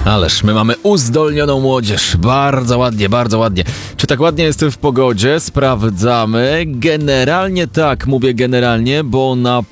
Ależ my mamy uzdolnioną młodzież. Bardzo ładnie, bardzo ładnie. Czy tak ładnie jest w pogodzie? Sprawdzamy. Generalnie tak, mówię generalnie, bo na